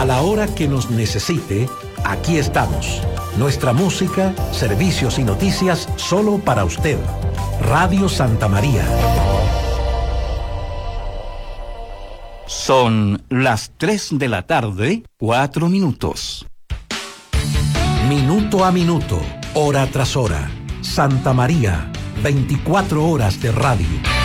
A la hora que nos necesite, aquí estamos. Nuestra música, servicios y noticias solo para usted. Radio Santa María. Son las 3 de la tarde, 4 minutos. Minuto a minuto, hora tras hora. Santa María, 24 horas de radio.